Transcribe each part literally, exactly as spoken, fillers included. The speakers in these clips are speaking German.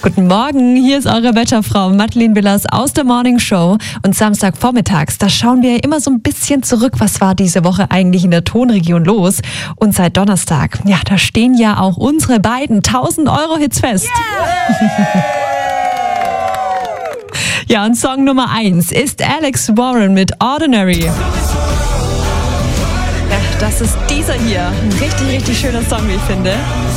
Guten Morgen, hier ist eure Wetterfrau Madeleine Willers aus der Morning Show. Und Samstagvormittags, da schauen wir immer so ein bisschen zurück, was war diese Woche eigentlich in der Tonregion los. Und seit Donnerstag, ja, da stehen ja auch unsere beiden tausend Euro Hits fest. Yeah! Ja, und Song Nummer eins ist Alex Warren mit Ordinary. Ja, das ist dieser hier. Ein richtig, richtig schöner Song, wie ich finde.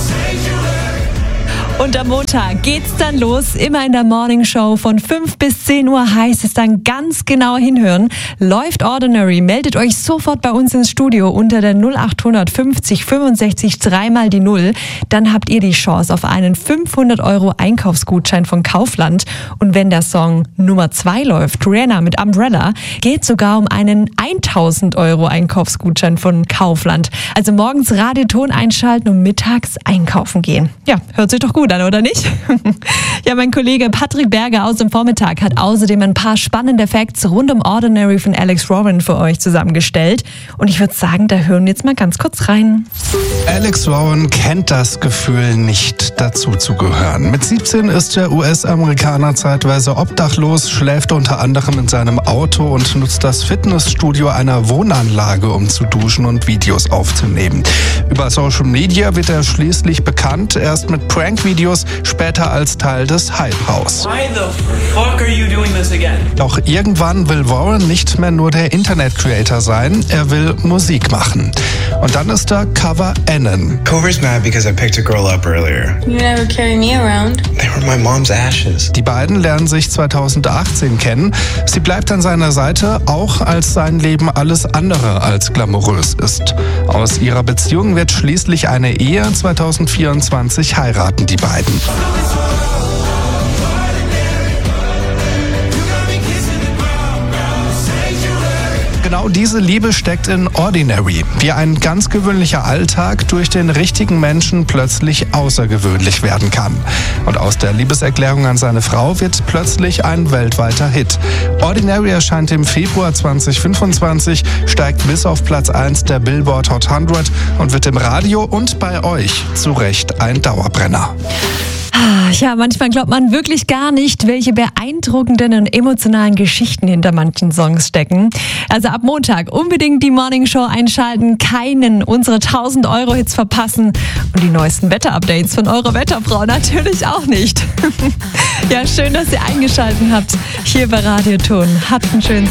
Und am Montag geht's dann los, immer in der Morning Show von fünf bis zehn Uhr heißt es dann ganz genau hinhören. Läuft Ordinary, meldet euch sofort bei uns ins Studio unter der null acht fünfzig fünfundsechzig dreimal die Null. Dann habt ihr die Chance auf einen fünfhundert Euro Einkaufsgutschein von Kaufland. Und wenn der Song Nummer zwei läuft, Rihanna mit Umbrella, geht sogar um einen tausend Euro Einkaufsgutschein von Kaufland. Also morgens Radioton einschalten und mittags einkaufen gehen. Ja, hört sich doch gut an, oder nicht? Ja, mein Kollege Patrick Berger aus dem Vormittag hat außerdem ein paar spannende Facts rund um Ordinary von Alex Warren für euch zusammengestellt. Und ich würde sagen, da hören wir jetzt mal ganz kurz rein. Alex Warren kennt das Gefühl, nicht dazu zu gehören. Mit siebzehn ist der U S-Amerikaner zeitweise obdachlos, schläft unter anderem in seinem Auto und nutzt das Fitnessstudio einer Wohnanlage, um zu duschen und Videos aufzunehmen. Über Social Media wird er schließlich bekannt, erst mit Prank-Videos, später als Teil des Hype-Haus. Why the fuck are you doing this again? Doch irgendwann will Warren nicht mehr nur der Internet-Creator sein, er will Musik machen. Und dann ist da Cover Annan. Cover's mad because I picked a girl up earlier. You never carry me around. They were my mom's ashes. Die beiden lernen sich zweitausendachtzehn kennen. Sie bleibt an seiner Seite, auch als sein Leben alles andere als glamourös ist. Aus ihrer Beziehung wird schließlich eine Ehe. zweitausendvierundzwanzig heiraten die beiden. Genau diese Liebe steckt in Ordinary, wie ein ganz gewöhnlicher Alltag durch den richtigen Menschen plötzlich außergewöhnlich werden kann. Und aus der Liebeserklärung an seine Frau wird plötzlich ein weltweiter Hit. Ordinary erscheint im Februar zweitausendfünfundzwanzig, steigt bis auf Platz eins der Billboard Hot hundert und wird im Radio und bei euch zu Recht ein Dauerbrenner. Ja, manchmal glaubt man wirklich gar nicht, welche beeindruckenden und emotionalen Geschichten hinter manchen Songs stecken. Also ab Montag unbedingt die Morning Show einschalten, keinen unserer tausend Euro Hits verpassen und die neuesten Wetterupdates von eurer Wetterfrau natürlich auch nicht. Ja, schön, dass ihr eingeschaltet habt hier bei Radioton. Habt einen schönen